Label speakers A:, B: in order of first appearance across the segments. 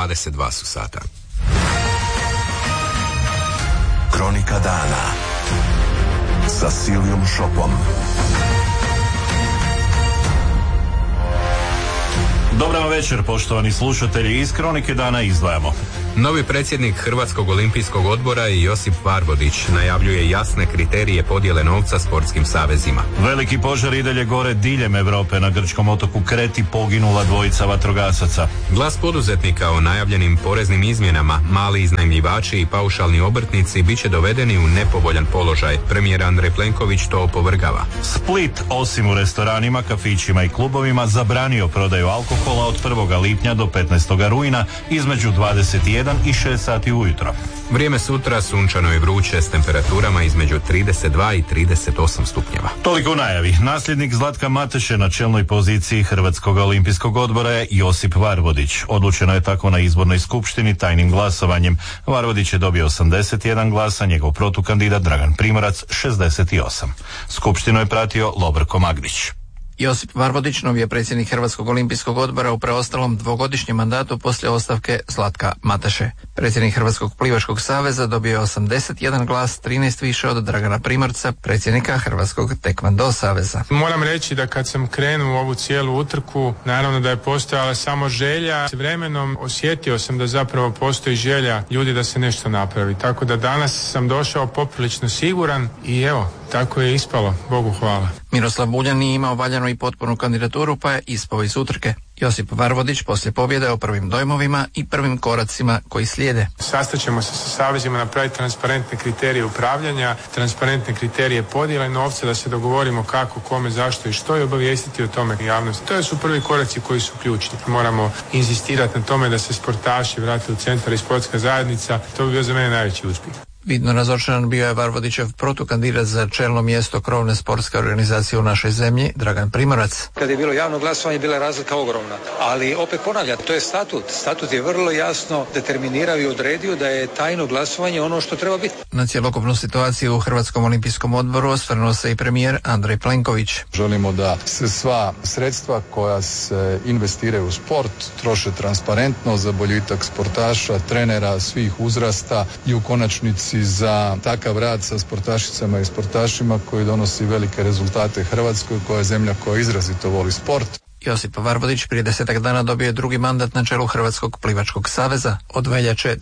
A: 22 su sata.
B: Kronika dana sa Silijom Šopom.
C: Dobar večer, poštovani slušatelji. Iz Kronike dana izdvajamo.
A: Novi predsjednik Hrvatskog olimpijskog odbora Josip Varvodić najavljuje jasne kriterije podjele novca sportskim savezima.
C: Veliki požar i dalje gore diljem Europe. Na grčkom otoku Kreti poginula dvojica vatrogasaca.
A: Glas poduzetnika o najavljenim poreznim izmjenama, mali iznajmljivači i paušalni obrtnici bit će dovedeni u nepovoljan položaj. Premijer Andrej Plenković to opovrgava.
C: Split, osim u restoranima, kafićima i klubovima, zabranio prodaju alkohola od 1. lipnja do 15. rujna između 21 i 6 sati ujutro.
A: Vrijeme sutra sunčano i vruće s temperaturama između 32 i 38 stupnjeva.
C: Toliko u najavi. Nasljednik Zlatka Mateše na čelnoj poziciji Hrvatskog olimpijskog odbora je Josip Varvodić. Odlučeno je tako na izbornoj skupštini tajnim glasovanjem. Varvodić je dobio 81 glasa, njegov protukandidat Dragan Primorac 68. Skupštinu je pratio Lobrko Magdić.
D: Josip Varvodić, novi je predsjednik Hrvatskog olimpijskog odbora u preostalom dvogodišnjem mandatu poslije ostavke Zlatka Mateše. Predsjednik Hrvatskog plivačkog saveza dobio je 81 glas, 13 više od Dragana Primorca, predsjednika Hrvatskog tekvando saveza.
E: Moram reći da kad sam krenuo u ovu cijelu utrku, naravno da je postojala samo želja. S vremenom osjetio sam da zapravo postoji želja ljudi da se nešto napravi. Tako da danas sam došao poprilično siguran i evo, tako je ispalo. Bogu hvala.
D: Miroslav Buljan nije imao valjanu i potpunu kandidaturu pa je ispao iz utrke. Josip Varvodić poslije pobjede o prvim dojmovima i prvim koracima koji slijede.
E: Sastaćemo se sa savezima, napraviti transparentne kriterije upravljanja, transparentne kriterije podjele novca, da se dogovorimo kako, kome, zašto i što i obavijestiti o tome javnosti. To su prvi koraci koji su ključni. Moramo inzistirati na tome da se sportaši vrate u centar i sportska zajednica. To bi bio za mene najveći uspjeh.
D: Vidno razočaran bio je Varvodićev protukandidat za čelno mjesto krovne sportske organizacije u našoj zemlji, Dragan Primorac.
F: Kad je bilo javno glasovanje, bila je razlika ogromna. Ali opet ponavljam, to je statut. Statut je vrlo jasno determinirao i odredio da je tajno glasovanje ono što treba biti.
D: Na cjelokupnu situaciju u Hrvatskom olimpijskom odboru osvrnuo se i premijer Andrej Plenković.
G: Želimo da se sva sredstva koja se investiraju u sport troše transparentno za boljitak sportaša, trenera, svih uzrasta i u konačnici za takav rad sa sportašicama i sportašima koji donosi velike rezultate Hrvatskoj, koja je zemlja koja izrazito voli sport.
D: Josip Varvodić prije 10 dana dobio je drugi mandat na čelu Hrvatskog plivačkog saveza. Od veljače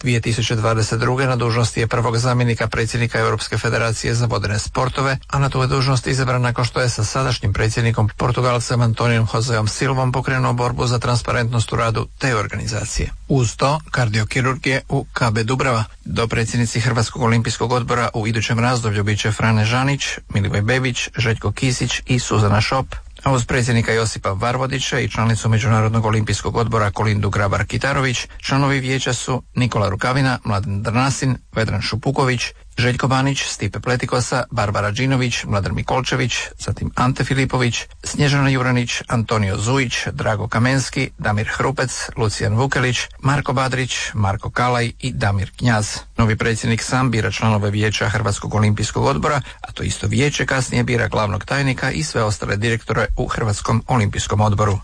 D: 2022. na dužnosti je prvog zamjenika predsjednika Europske federacije za vodene sportove, a na tu je dužnost izabran nakon što je sa sadašnjim predsjednikom Portugalcem Antonijom Joseom Silvom pokrenuo borbu za transparentnost u radu te organizacije. Uz to kardiokirurgije u KB Dubrava. Do predsjednici Hrvatskog olimpijskog odbora u idućem razdoblju bit će Frane Žanić, Milivoj Bebić, Željko Kisić i Suzana Šop. A uz predsjednika Josipa Varvodića i članicu Međunarodnog olimpijskog odbora Kolindu Grabar-Kitarović, članovi vijeća su Nikola Rukavina, Mladen Drnasin, Vedran Šupuković, Željko Banić, Stipe Pletikosa, Barbara Đinović, Mladen Mikolčević, zatim Ante Filipović, Snježana Juranić, Antonio Zujić, Drago Kamenski, Damir Hrupec, Lucijan Vukelić, Marko Badrić, Marko Kalaj i Damir Knjaz. Novi predsjednik sam bira članove vijeća Hrvatskog olimpijskog odbora, a to isto vijeće kasnije bira glavnog tajnika i sve ostale direktore u Hrvatskom olimpijskom odboru.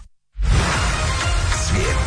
B: Svijet.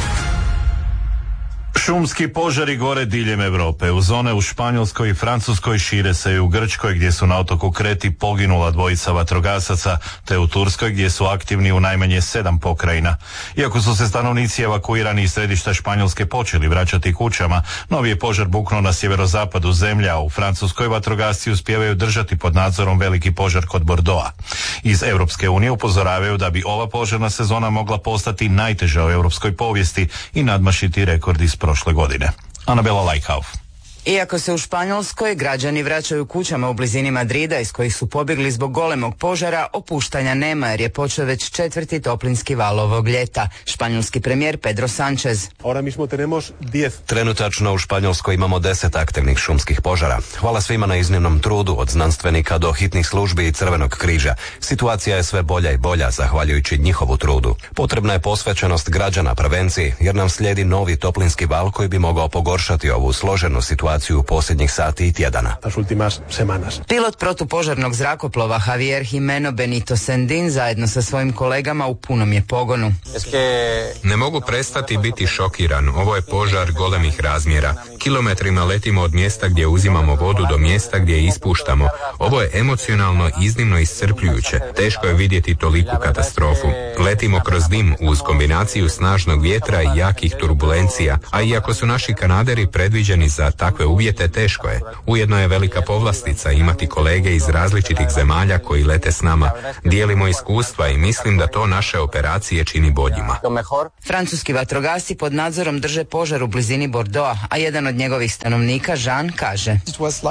C: Šumski požari gore diljem Europe. U zone u Španjolskoj i Francuskoj šire se i u Grčkoj gdje su na otoku Kreti poginula dvojica vatrogasaca, te u Turskoj gdje su aktivni u najmanje 7 pokrajina. Iako su se stanovnici evakuirani iz središta Španjolske počeli vraćati kućama, novi je požar buknuo na sjeverozapadu zemlje, a u Francuskoj vatrogasci uspijevaju držati pod nadzorom veliki požar kod Bordeauxa. Iz Europske unije upozoravaju da bi ova požarna sezona mogla postati najteža u europskoj povijesti i nadmašiti rekord iz prošle godine. Anabela Lajkauf.
H: Iako se u Španjolskoj građani vraćaju kućama u blizini Madrida iz kojih su pobjegli zbog golemog požara, opuštanja nema jer je počeo već 4. toplinski val ovog ljeta. Španjolski premijer Pedro Sánchez.
I: Trenutačno u Španjolskoj imamo 10 aktivnih šumskih požara. Hvala svima na iznimnom trudu, od znanstvenika do hitnih službi i Crvenog križa. Situacija je sve bolja i bolja zahvaljujući njihovu trudu. Potrebna je posvećenost građana prevenciji jer nam slijedi novi toplinski val koji bi mogao pogoršati ovu složenu situaciju situaciju posljednjih sati i tjedana.
H: Pilot protupožarnog zrakoplova Javier Jimeno Benito Sendin zajedno sa svojim kolegama u punom je pogonu.
A: Ne mogu prestati biti šokiran. Ovo je požar golemih razmjera. Kilometrima letimo od mjesta gdje uzimamo vodu do mjesta gdje je ispuštamo. Ovo je emocionalno iznimno iscrpljujuće. Teško je vidjeti toliku katastrofu. Letimo kroz dim uz kombinaciju snažnog vjetra i jakih turbulencija, a iako su naši kanaderi predviđeni za takve uvjete, teško je. Ujedno je velika povlastica imati kolege iz različitih zemalja koji lete s nama. Dijelimo iskustva i mislim da to naše operacije čini boljima.
H: Francuski vatrogasci pod nadzorom drže požar u blizini Bordeauxa, a jedan od njegovih stanovnika, Jean, kaže: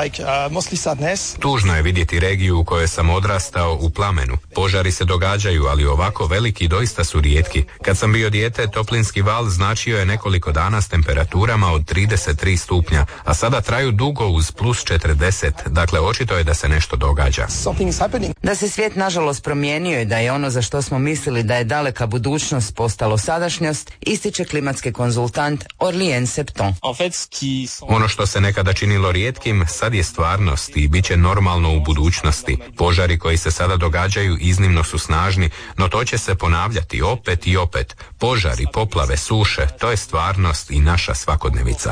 A: Tužno je vidjeti regiju u kojoj sam odrastao u plamenu. Požari se događaju, ali ovako veliki doista su rijetki. Kad sam bio dijete, toplinski val značio je nekoliko dana s temperaturama od 33 stupnja, a sada traju dugo uz plus 40, dakle očito je da se nešto događa.
H: Da se svijet nažalost promijenio i da je ono za što smo mislili da je daleka budućnost postalo sadašnjost, ističe klimatski konzultant Orlien Septon.
A: Ono što se nekada činilo rijetkim, sad je stvarnost i bit će normalno u budućnosti. Požari koji se sada događaju iznimno su snažni, no to će se ponavljati opet i opet. Požari, poplave, suše, to je stvarnost i naša svakodnevica.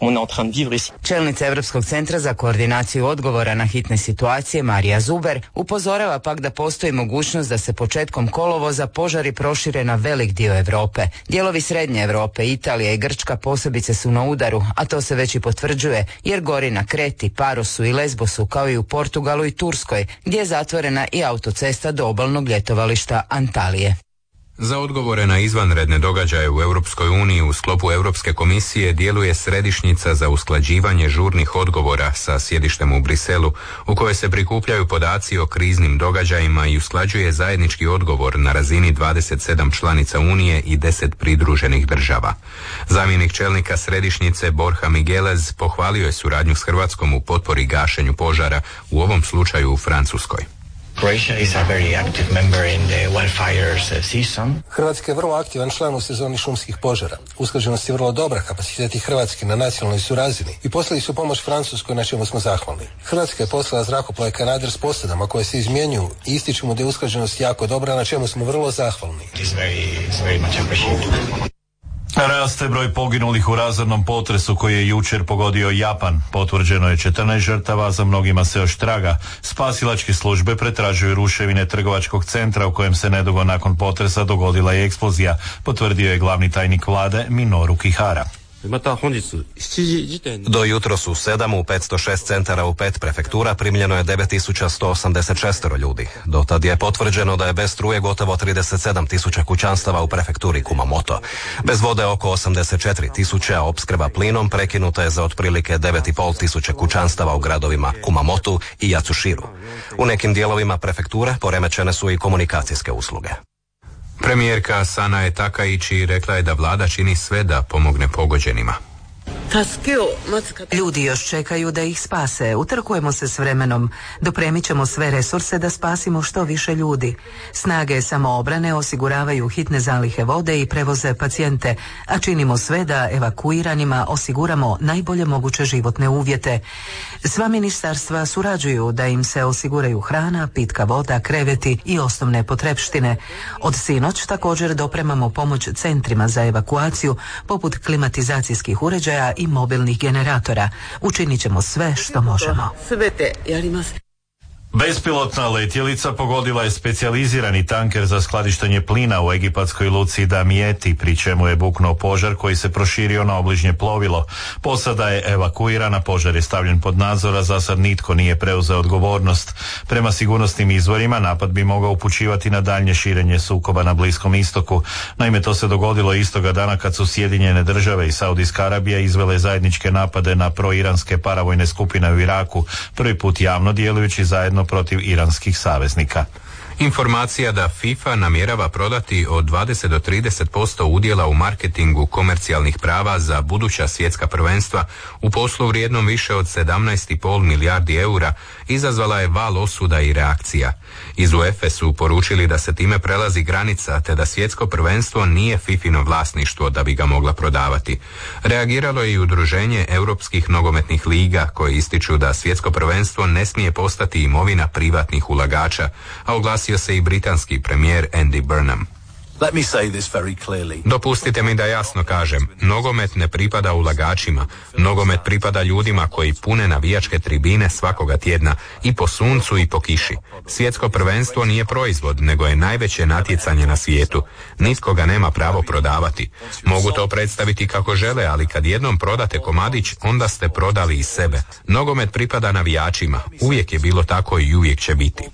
H: Čelnica Europskog centra za koordinaciju odgovora na hitne situacije Marija Zuber upozorava pak da postoji mogućnost da se početkom kolovoza požari prošire na velik dio Europe. Dijelovi srednje Europe, Italija i Grčka posebice su na udaru, a to se već i potvrđuje jer gori na Kreti, Parosu i Lesbosu kao i u Portugalu i Turskoj, gdje je zatvorena i autocesta do obalnog ljetovališta Antalije.
A: Za odgovore na izvanredne događaje u Europskoj uniji u sklopu Europske komisije djeluje središnjica za usklađivanje žurnih odgovora sa sjedištem u Briselu, u kojoj se prikupljaju podaci o kriznim događajima i usklađuje zajednički odgovor na razini 27 članica Unije i 10 pridruženih država. Zamjenik čelnika središnjice Borja Miguelez pohvalio je suradnju s Hrvatskom u potpori gašenju požara, u ovom slučaju u Francuskoj.
J: Hrvatska je vrlo aktivan član u sezoni šumskih požara. Usklađenost je vrlo dobra, kapaciteti Hrvatske na nacionalnoj su razini i poslali su pomoć Francuskoj, na čemu smo zahvalni. Hrvatska je poslala zrakoplove Kanader s posadama koje se izmjenjuju i ističemo da je usklađenost jako dobra, na čemu smo vrlo zahvalni.
C: Raste broj poginulih u razornom potresu koji je jučer pogodio Japan. Potvrđeno je 14 žrtava, za mnogima se još traga. Spasilačke službe pretražuju ruševine trgovačkog centra u kojem se nedugo nakon potresa dogodila i eksplozija, potvrdio je glavni tajnik vlade Minoru Kihara.
I: Do jutros u 7 u 506 centara u 5 prefektura primljeno je 9186 ljudi. Do tad je potvrđeno da je bez struje gotovo 37.000 kućanstava u prefekturi Kumamoto. Bez vode oko 84.000, a opskrba plinom prekinuta je za otprilike 9.500 kućanstava u gradovima Kumamotu i Yatsushiro. U nekim dijelovima prefekture poremećene su i komunikacijske usluge.
A: Premijerka Sanae Takaichi rekla je da vlada čini sve da pomogne pogođenima.
K: Ljudi još čekaju da ih spase. Utrkujemo se s vremenom. Dopremit ćemo sve resurse da spasimo što više ljudi. Snage samoobrane osiguravaju hitne zalihe vode i prevoze pacijente, a činimo sve da evakuiranima osiguramo najbolje moguće životne uvjete. Sva ministarstva surađuju da im se osiguraju hrana, pitka voda, kreveti i osnovne potrepštine. Od sinoć također dopremamo pomoć centrima za evakuaciju poput klimatizacijskih uređaja i mobilnih generatora. Učinit ćemo sve što možemo.
C: Bespilotna letjelica pogodila je specijalizirani tanker za skladištenje plina u egipatskoj luci Damieti, pri čemu je buknuo požar koji se proširio na obližnje plovilo. Posada je evakuirana, požar je stavljen pod nadzor, a za sad nitko nije preuzeo odgovornost. Prema sigurnosnim izvorima napad bi mogao upućivati na daljnje širenje sukoba na Bliskom istoku. Naime, to se dogodilo istoga dana kad su Sjedinjene države i Saudijska Arabija izvele zajedničke napade na proiranske paravojne skupine u Iraku, prvi put javno djelujući zajedno protiv iranskih saveznika.
A: Informacija da FIFA namjerava prodati od 20 do 30% udjela u marketingu komercijalnih prava za buduća svjetska prvenstva u poslu vrijednom više od 17,5 milijardi eura izazvala je val osuda i reakcija. Iz UEFA su poručili da se time prelazi granica te da svjetsko prvenstvo nije FIFino vlasništvo da bi ga mogla prodavati. Reagiralo je i Udruženje europskih nogometnih liga koje ističu da svjetsko prvenstvo ne smije postati imovina privatnih ulagača, a oglasio se i britanski premijer Andy Burnham. Dopustite mi da jasno kažem, nogomet ne pripada ulagačima, nogomet pripada ljudima koji pune navijačke tribine svakoga tjedna i po suncu i po kiši. Svjetsko prvenstvo nije proizvod, nego je najveće natjecanje na svijetu. Nitko ga nema pravo prodavati. Mogu to predstaviti kako žele, ali kad jednom prodate komadić, onda ste prodali i sebe. Nogomet pripada navijačima. Uvijek je bilo tako i uvijek će biti.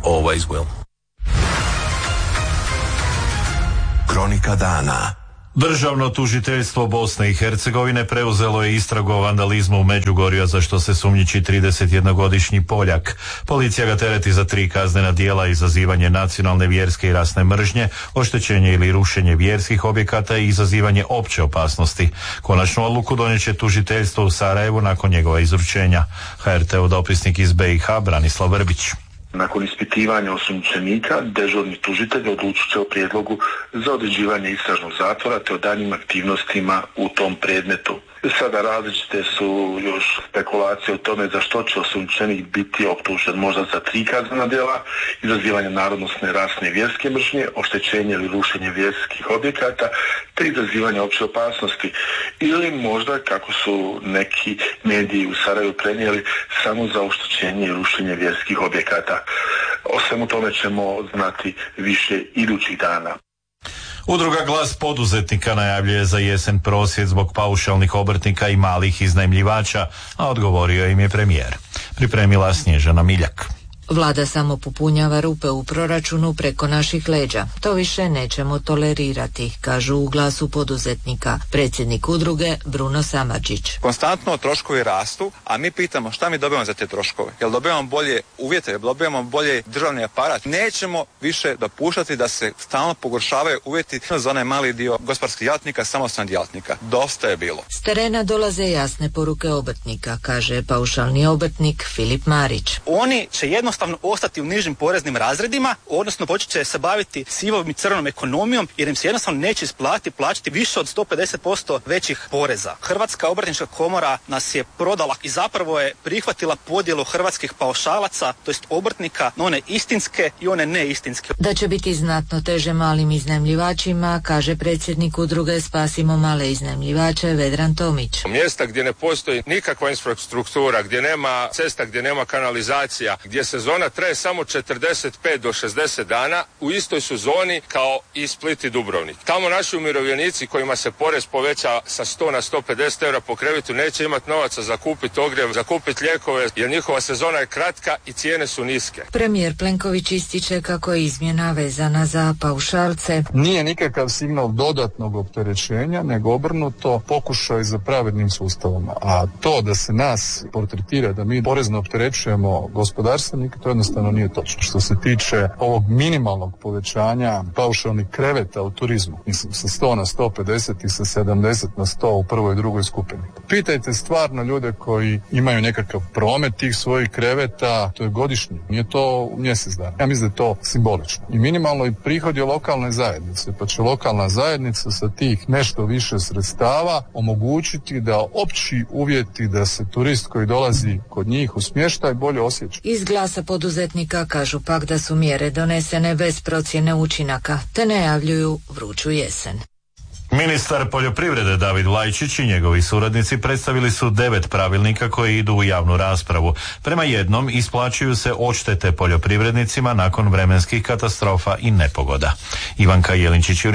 B: Kronika dana.
C: Državno tužiteljstvo Bosne i Hercegovine preuzelo je istragu o vandalizmu u Međugorju, za što se sumnjiči 31-godišnji Poljak. Policija ga tereti za 3 kaznena djela: izazivanje nacionalne, vjerske i rasne mržnje, oštećenje ili rušenje vjerskih objekata i izazivanje opće opasnosti. Konačnu odluku donijet će tužiteljstvo u Sarajevu nakon njegova izručenja. HRT-u dopisnik iz BiH Branislav Vrbić.
L: Nakon ispitivanja osumnjičenika, dežurni tužitelj odlučit će o prijedlogu za određivanje istražnog zatvora te o daljnjim aktivnostima u tom predmetu. Sada različite su još spekulacije o tome za što će osumnjičenik biti optužen, možda za 3 kaznena djela: izazivanje narodnosne, rasne i vjerske mržnje, oštećenje ili rušenje vjerskih objekata te izazivanje opće opasnosti, ili možda, kako su neki mediji u Sarajevu prenijeli, samo za oštećenje i rušenje vjerskih objekata. O svemu tome ćemo znati više idućih dana.
C: Udruga Glas poduzetnika najavljuje za jesen prosvjed zbog paušalnih obrtnika i malih iznajmljivača, a odgovorio im je premijer. Pripremila Snježana Miljak.
M: Vlada samo popunjava rupe u proračunu preko naših leđa. To više nećemo tolerirati, kažu u Glasu poduzetnika predsjednik udruge Bruno Samardžić.
N: Konstantno troškovi rastu, a mi pitamo šta mi dobijamo za te troškove. Jel dobijamo bolje uvjete, jel dobijamo bolje državni aparat? Nećemo više dopuštati da se stalno pogoršavaju uvjeti za onaj mali dio gospodarskih djelatnika, samostalnih djelatnika. Dosta je bilo.
M: S terena dolaze jasne poruke obrtnika, kaže paušalni obrtnik Filip Marić.
O: Oni će jednostavno ostati u nižim poreznim razredima, odnosno počet će se baviti sivom i crnom ekonomijom, jer im se jednostavno neće isplatiti plaćati više od 150% većih poreza. Hrvatska obrtnička komora nas je prodala i zapravo je prihvatila podjelu hrvatskih paušalaca, to jest obrtnika, na one istinske i one neistinske.
M: Da će biti znatno teže malim iznajmljivačima, kaže predsjednik udruge Spasimo male iznajmljivače Vedran Tomić.
P: Mjesta gdje ne postoji nikakva infrastruktura, gdje nema cesta, gdje nema kanalizacija, gdje sezona traje samo 45 do 60 dana, u istoj su zoni kao i Split i Dubrovnik. Tamo naši umirovljenici kojima se porez poveća sa 100 na 150 eura po krevetu neće imati novaca za kupiti ogrjev, za kupiti lijekove, jer njihova sezona je kratka i cijene su niske.
M: Premijer Plenković ističe kako je izmjena vezana za paušalce.
G: Nije nikakav signal dodatnog opterećenja, nego obrnuto pokušaj za pravednim sustavom. A to da se nas portretira da mi porezno opterećujemo gospodarstvenike, to jednostavno nije točno. Što se tiče ovog minimalnog povećanja paušalnih kreveta u turizmu, mislim sa 100 na 150 i sa 70 na 100 u prvoj i drugoj skupini. Pitajte stvarno ljude koji imaju nekakav promet tih svojih kreveta, to je godišnji, nije to mjesec dana. Ja mislim da je to simbolično. I minimalno i prihodi lokalne zajednice, pa će lokalna zajednica sa tih nešto više sredstava omogućiti da opći uvjeti da se turist koji dolazi kod njih u smještaj bolje osjeća.
M: Iz Glasa poduzetnika kažu pak da su mjere donesene bez procjene učinaka, te najavljuju vruću jesen.
C: Ministar poljoprivrede David Lajčić i njegovi suradnici predstavili su 9 pravilnika koji idu u javnu raspravu. Prema jednom isplaćuju se odštete poljoprivrednicima nakon vremenskih katastrofa i nepogoda. Ivanka Jelinčić-Jurin.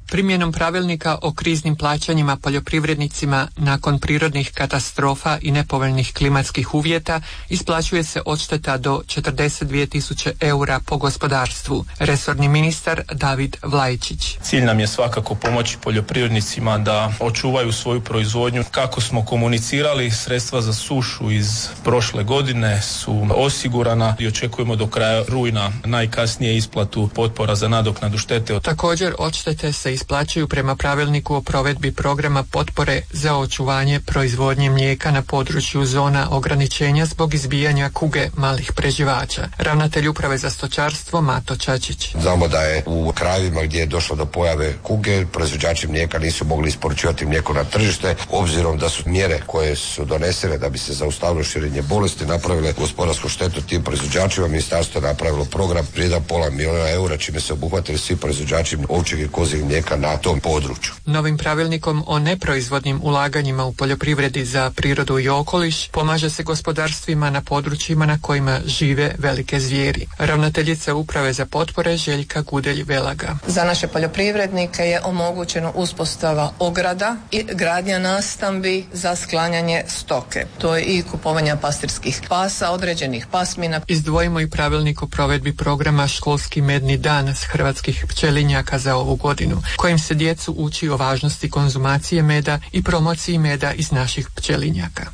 D: Primjenom pravilnika o kriznim plaćanjima poljoprivrednicima nakon prirodnih katastrofa i nepovoljnih klimatskih uvjeta isplaćuje se odšteta do 42.000 eura po gospodarstvu. Resorni ministar David Vlajčić.
Q: Cilj nam je svakako pomoći poljoprivrednicima da očuvaju svoju proizvodnju. Kako smo komunicirali, sredstva za sušu iz prošle godine su osigurana i očekujemo do kraja rujna najkasnije isplatu potpora za nadoknadu štete.
D: Također odštete se isplaćuju prema pravilniku o provedbi programa potpore za očuvanje proizvodnje mlijeka na području zona ograničenja zbog izbijanja kuge malih preživača. Ravnatelj uprave za stočarstvo Mato Čačić.
R: Znamo da je u krajevima gdje je došlo do pojave kuge, proizvođači mlijeka nisu mogli isporučivati mlijeko na tržište, obzirom da su mjere koje su donesene da bi se zaustavilo širenje bolesti napravile gospodarsku štetu tim proizvođačima. Ministarstvo je napravilo program vrijedan $500 milijuna eura, čime se obuhvatili svi proizvođači ovčjeg i kozjeg mlijeka na tom području.
D: Novim pravilnikom o neproizvodnim ulaganjima u poljoprivredi za prirodu i okoliš pomaže se gospodarstvima na područjima na kojima žive velike zvijeri. Ravnateljica uprave za potpore Željka Gudelj-Velaga.
S: Za naše poljoprivrednike je omogućeno uspostava ograda i gradnja nastambi za sklanjanje stoke. To je i kupovanja pastirskih pasa, određenih pasmina.
D: Izdvojimo i pravilnik o provedbi programa Školski medni dan s hrvatskih pčelinjaka za ovu godinu, kojim se djecu uči o važnosti konzumacije meda i promociji meda iz naših pčelinjaka.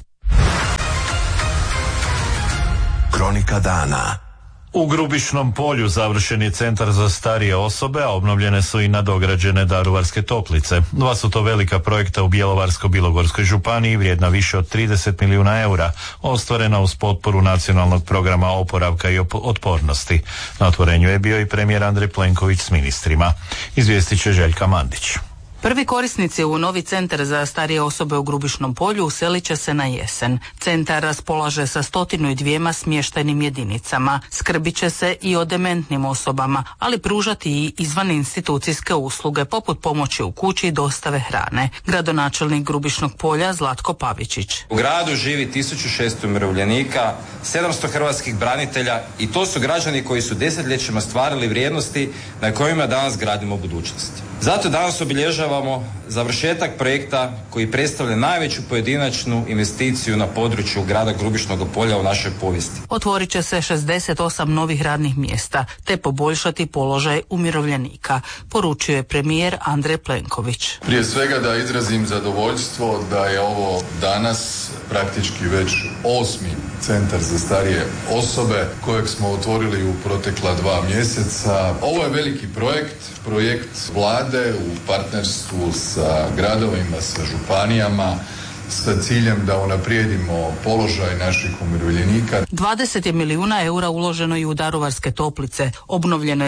B: Kronika dana.
C: U Grubišnom Polju završen je centar za starije osobe, a obnovljene su i nadograđene Daruvarske toplice. Dva su to velika projekta u Bjelovarsko-bilogorskoj županiji, vrijedna više od 30 milijuna eura, ostvarena uz potporu Nacionalnog programa oporavka i otpornosti. Na otvorenju je bio i premijer Andrej Plenković s ministrima. Izvijestit će Željka Mandić.
T: Prvi korisnici u novi centar za starije osobe u Grubišnom Polju uselit će se na jesen. Centar raspolaže sa 102 smještajnim jedinicama. Skrbit će se i o dementnim osobama, ali pružati i izvan institucijske usluge poput pomoći u kući i dostave hrane. Gradonačelnik Grubišnog Polja Zlatko Pavičić.
U: U gradu živi 1600 umirovljenika, 700 hrvatskih branitelja i to su građani koji su desetljećima stvarali vrijednosti na kojima danas gradimo budućnost. Zato danas obilježavamo završetak projekta koji predstavlja najveću pojedinačnu investiciju na području grada Grubišnog Polja u našoj povijesti.
T: Otvorit će se 68 novih radnih mjesta te poboljšati položaj umirovljenika, poručio je premijer Andrej Plenković.
G: Prije svega da izrazim zadovoljstvo da je ovo danas praktički već 8. centar za starije osobe kojeg smo otvorili u protekla 2 mjeseca. Ovo je veliki projekt vlade u partnerstvu sa gradovima, sa županijama, sa ciljem da unaprijedimo položaj naših umirovljenika.
T: 20 milijuna eura uloženo i u Daruvarske toplice. Obnovljeno je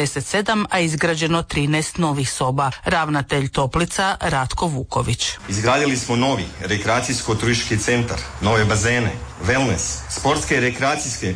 T: 77, a izgrađeno 13 novih soba. Ravnatelj toplica Ratko Vuković.
V: Izgradili smo novi rekreacijsko-turistički centar, nove bazene, wellness, sportske i rekreacijske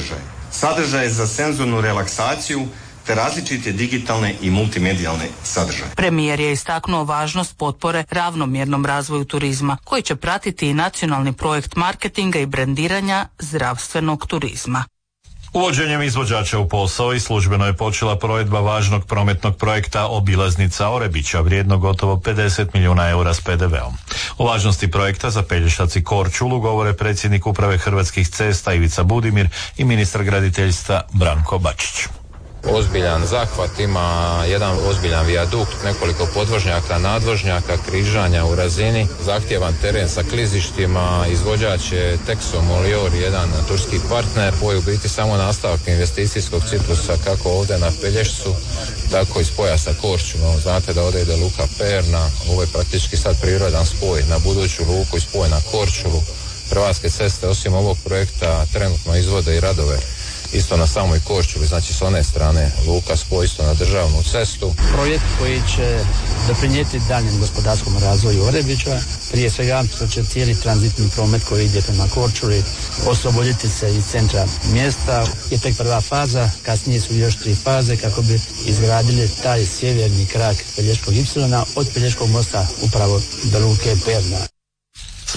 V: sadržaje za senzornu relaksaciju, te različite digitalne i multimedijalne sadržaje.
T: Premijer je istaknuo važnost potpore ravnomjernom razvoju turizma, koji će pratiti i nacionalni projekt marketinga i brendiranja zdravstvenog turizma.
C: Uvođenjem izvođača u posao i službeno je počela provedba važnog prometnog projekta Obilaznica Orebića, vrijedno gotovo 50 milijuna eura s PDV-om. O važnosti projekta za Pelješac i Korčulu govore predsjednik uprave Hrvatskih cesta Ivica Budimir i ministar graditeljstva Branko Bačić.
W: Ozbiljan zahvat, ima jedan ozbiljan vijadukt, nekoliko podvožnjaka, nadvožnjaka, križanja u razini, zahtjevan teren sa klizištima, izvođač je Texo Molior, jedan turski partner, ovo je u biti samo nastavak investicijskog ciklusa kako ovdje na Pelješcu, tako iz pojasa Korčulu. Znate da ovdje ide luka Perna, ovo je praktički sad prirodan spoj na buduću luku i spoj na Korčulu. Hrvatske ceste osim ovog projekta trenutno izvode i radove isto na samoj Korčuli, znači s one strane luka spoj isto na državnu cestu.
X: Projekt koji će doprinijeti daljem gospodarskom razvoju Orebića, prije svega što će cijeli tranzitni promet koji ide prema Korčuli osloboditi se iz centra mjesta. Je tek prva faza, kasnije su još 3 faze kako bi izgradili taj sjeverni krak Pelješkog ipsilona od Pelješkog mosta upravo do luke Perna.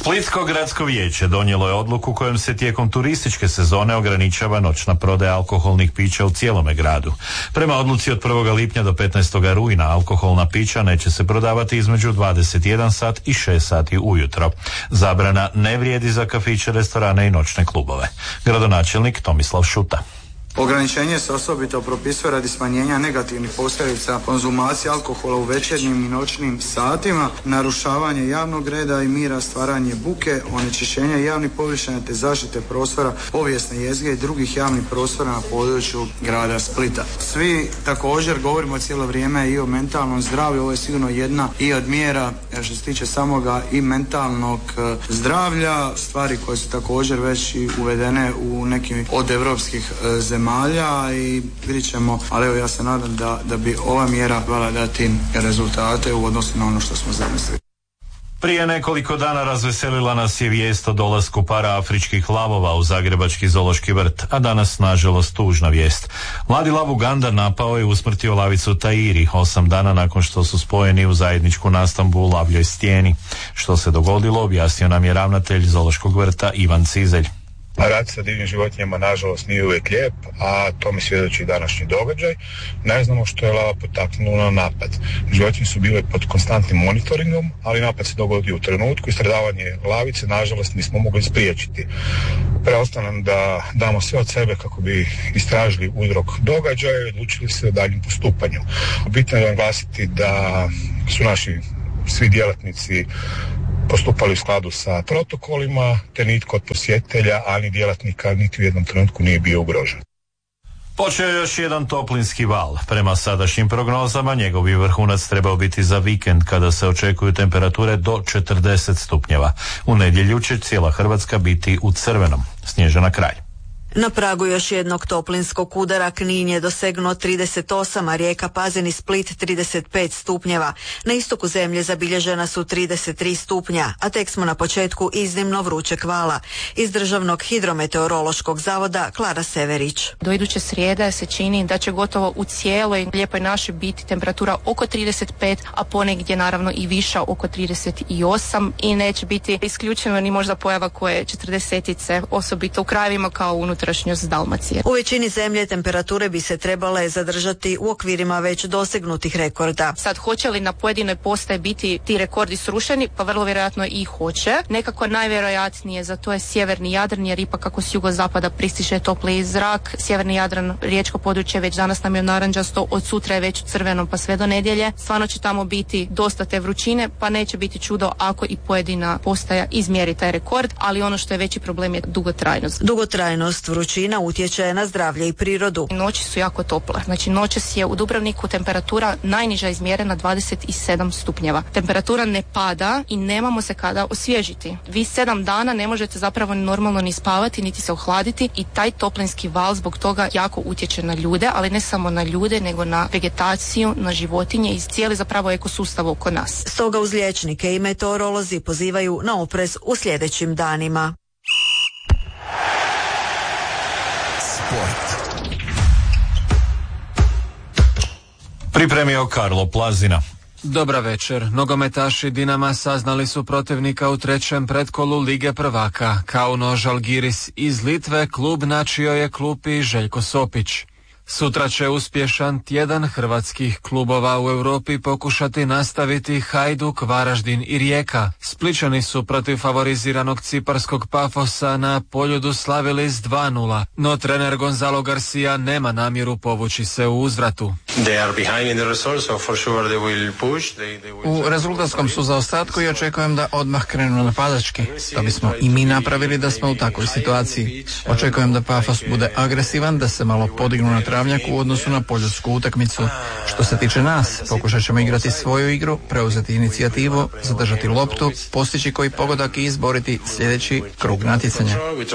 C: Splitsko gradsko vijeće donijelo je odluku kojom se tijekom turističke sezone ograničava noćna prodaja alkoholnih pića u cijelome gradu. Prema odluci od 1. lipnja do 15. rujna alkoholna pića neće se prodavati između 21 sat i 6 sati ujutro. Zabrana ne vrijedi za kafiće, restorane i noćne klubove. Gradonačelnik Tomislav Šuta.
E: Ograničenje se osobito propisuje radi smanjenja negativnih posljedica konzumacije alkohola u večernjim i noćnim satima, narušavanje javnog reda i mira, stvaranje buke, onečišćenja javnih površina te zaštite prostora, povijesne jezgre i drugih javnih prostora na području grada Splita. Svi također govorimo cijelo vrijeme i o mentalnom zdravlju, ovo je sigurno jedna i od mjera što se tiče samoga i mentalnog zdravlja, stvari koje su također već i uvedene u nekim od europskih zemalja i vidjet ćemo, ali evo ja se nadam da bi ova mjera trebala dati rezultate u odnosu na ono što smo zamislili.
C: Prije nekoliko dana razveselila nas je vijest o dolasku paraafričkih lavova u zagrebački zoološki vrt, a danas nažalost tužna vijest. Mladi lav Uganda napao i usmrtio lavicu Tairi 8 dana nakon što su spojeni u zajedničku nastambu u lavljoj stijeni. Što se dogodilo, objasnio nam je ravnatelj zoološkog vrta Ivan Cizelj.
F: Rad sa divljim životinjama nažalost nije uvijek lijep, a to mi svjedoči današnji događaj. Ne znamo što je lava potaknulo na napad. Životinje su bile pod konstantnim monitoringom, ali napad se dogodio u trenutku i stradavanje lavice nažalost nismo mogli spriječiti. Preostaje nam da damo sve od sebe kako bi istražili uzrok događaja i odlučili se o daljnjem postupanju. Bitno je naglasiti da su naši svi djelatnici postupali u skladu sa protokolima, te nitko od posjetitelja, ani djelatnika niti u jednom trenutku nije bio ugrožen.
C: Počeo je još jedan toplinski val. Prema sadašnjim prognozama njegovi vrhunac trebao biti za vikend kada se očekuju temperature do 40 stupnjeva. U nedjelju će cijela Hrvatska biti u crvenom. Snježana Kralj.
H: Na pragu još jednog toplinskog udara Knin je dosegnuo 38, a Rijeka, Pazin i Split 35 stupnjeva. Na istoku zemlje zabilježena su 33 stupnja, a tek smo na početku iznimno vrućeg vala. Iz Državnog hidrometeorološkog zavoda Klara Severić.
J: Do iduće srijede se čini da će gotovo u cijeloj lijepoj našoj biti temperatura oko 35, a ponegdje naravno i viša oko 38 i neće biti isključeno ni možda pojava koje 40-tice, osobito u krajevima kao unutrašnjost Dalmacije.
H: U većini zemlje temperature bi se trebale zadržati u okvirima već dosegnutih rekorda.
J: Sad, hoće li na pojedinoj postaji biti ti rekordi srušeni? Pa vrlo vjerojatno i hoće. Nekako najvjerojatnije za to je sjeverni Jadran, jer ipak kako s jugozapada pristiže topliji zrak. Sjeverni Jadran, riječko područje, već danas nam je narančasto, od sutra je već u crvenom pa sve do nedjelje. Stvarno će tamo biti dosta te vrućine, pa neće biti čudo ako i pojedina postaja izmjeri taj rekord, ali ono što je veći problem je dugotrajnost.
H: Dugotrajnost vrućina utječe na zdravlje i prirodu.
J: Noći su jako tople. Znači noćas je u Dubrovniku temperatura najniža izmjerena 27 stupnjeva. Temperatura ne pada i nemamo se kada osvježiti. Vi 7 dana ne možete zapravo normalno ni spavati, niti se ohladiti i taj toplinski val zbog toga jako utječe na ljude, ali ne samo na ljude, nego na vegetaciju, na životinje i cijeli zapravo ekosustav oko nas.
H: Stoga uz liječnike i meteorolozi pozivaju na oprez u sljedećim danima.
C: Pripremio Karlo Plazina.
D: Dobra večer. Nogometaši Dinama saznali su protivnika u trećem pretkolu Lige prvaka. Kauno Žalgiris iz Litve, klub na čijoj je klupi Željko Sopić. Sutra će uspješan tjedan hrvatskih klubova u Europi pokušati nastaviti Hajduk, Varaždin i Rijeka. Splićani su protiv favoriziranog ciparskog Pafosa na Poljudu slavili s 2:0, no trener Gonzalo Garcia nema namjeru povući se u uzvratu. U rezultatskom su zaostatku i očekujem da odmah krenu napadački. To bismo i mi napravili da smo u takvoj situaciji. Očekujem da Pafos bude agresivan, da se malo podignu na travnjak u odnosu na poljudsku utakmicu. Što se tiče nas, pokušat ćemo igrati svoju igru, preuzeti inicijativu, zadržati loptu, postići koji pogodak i izboriti sljedeći krug natjecanja.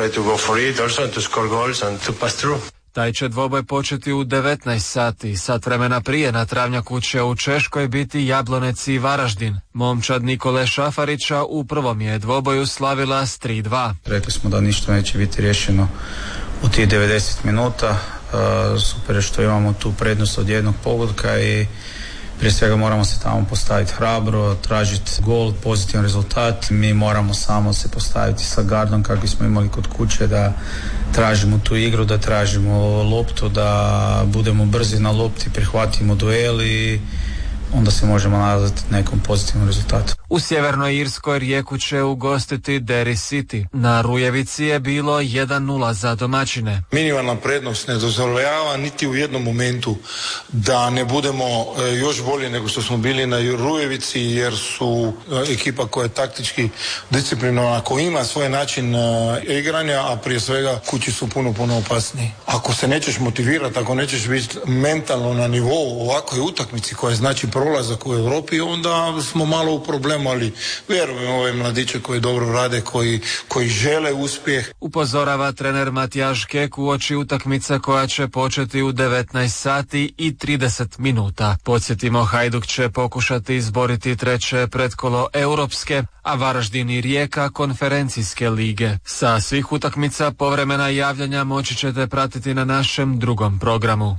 D: Taj će dvoboj početi u 19 sati. Sat vremena prije na travnjaku će u Češkoj biti Jablonec i Varaždin. Momčad Nikole Šafarića u prvom je dvoboju slavila s 3:2.
Y: Rekli smo da ništa neće biti riješeno u tih 90 minuta. Super je što imamo tu prednost od jednog pogotka i Prije svega moramo se tamo postaviti hrabro, tražiti gol, pozitivan rezultat. Mi moramo samo se postaviti sa gardom kakvi smo imali kod kuće, da tražimo tu igru, da tražimo loptu, da budemo brzi na lopti, prihvatimo duel i onda se možemo nadati nekom pozitivnom rezultatu.
A: U Sjevernoj Irskoj Rijeku će ugostiti Derry City. Na Rujevici je bilo 1-0 za domaćine.
I: Minimalna prednost ne dozvoljava niti u jednom momentu da ne budemo još bolji nego što smo bili na Rujevici, jer su ekipa koja je taktički disciplinovana, koja ima svoj način igranja, a prije svega kući su puno opasniji. Ako se nećeš motivirati, ako nećeš biti mentalno na nivou ovakvoj utakmici koja znači prolazak u Europi, onda smo malo u problemu, ali vjerujem ove mladiće koji dobro rade, koji žele uspjeh.
A: Upozorava trener Matijaš Kek uoči utakmice koja će početi u 19 sati i 30 minuta. Podsjetimo, Hajduk će pokušati izboriti treće pretkolo europske, a Varaždin i Rijeka konferencijske lige. Sa svih utakmica povremena javljanja moći ćete pratiti na našem drugom programu.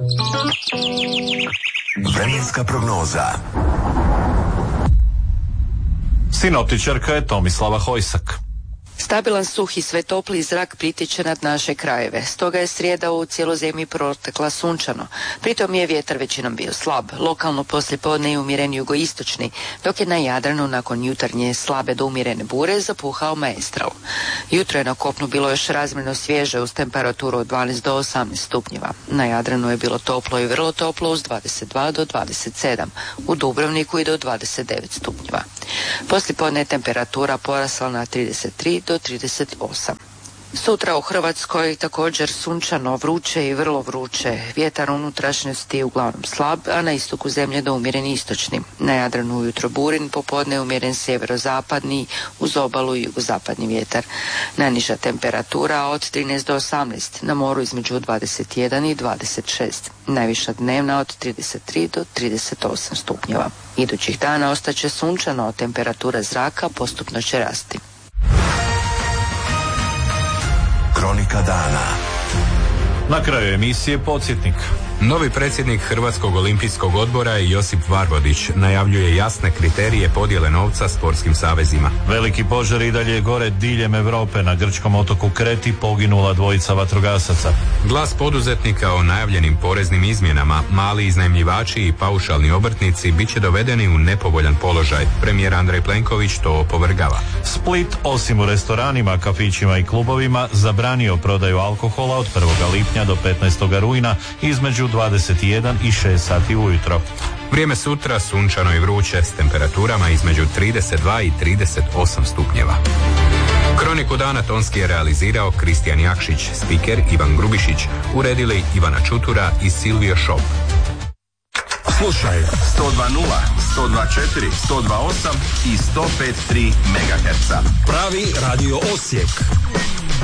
B: Vremenska prognoza.
C: Sinoptičarka je Tomislava Hojsak.
K: Stabilan, suhi, sve topli zrak pritiče nad naše krajeve. Stoga je srijeda u cijeloj zemlji protekla sunčano. Pritom je vjetar većinom bio slab. Lokalno poslijepodne i umjereni jugoistočni, dok je na Jadranu nakon jutarnje slabe do umjerene bure zapuhao maestral. Jutro je na kopnu bilo još razmjerno svježe uz temperaturu od 12 do 18 stupnjeva. Na Jadranu je bilo toplo i vrlo toplo uz 22 do 27. U Dubrovniku i do 29 stupnjeva. Poslijepodne je temperatura porasla na 33 do 38. Sutra u Hrvatskoj također sunčano, vruće i vrlo vruće. Vjetar unutrašnjosti uglavnom slab, a na istoku zemlje do umjeren istočni. Na Jadranu ujutro burin, popodne umjeren sjeverozapadni, uz obalu i jugozapadni vjetar. Najniža temperatura od 13 do 18, na moru između 21 i 26. Najviša dnevna od 33 do 38 stupnjeva. Idućih dana ostaće sunčano, temperatura zraka postupno će rasti.
B: Kronika dana.
C: Na kraju emisije podsjetnik.
L: Novi predsjednik Hrvatskog olimpijskog odbora Josip Varvodić najavljuje jasne kriterije podjele novca sportskim savezima.
C: Veliki požar i dalje gore diljem Europe. Na grčkom otoku Kreti poginula dvojica vatrogasaca.
L: Glas poduzetnika o najavljenim poreznim izmjenama. Mali iznajmljivači i paušalni obrtnici bit će dovedeni u nepovoljan položaj. Premijer Andrej Plenković to opovrgava.
C: Split, osim u restoranima, kafićima i klubovima, zabranio prodaju alkohola od 1. lipnja do 15. rujna između 21 i 6 sati ujutro.
L: Vrijeme sutra sunčano i vruće s temperaturama između 32 i 38 stupnjeva. Kroniku dana tonski je realizirao Kristijan Jakšić, spiker Ivan Grubišić, uredili Ivana Čutura i Silvio Šop.
B: Slušaj 102.0, 102.4, 102.8 i 105.3 MHz.
N: Pravi radio Osijek.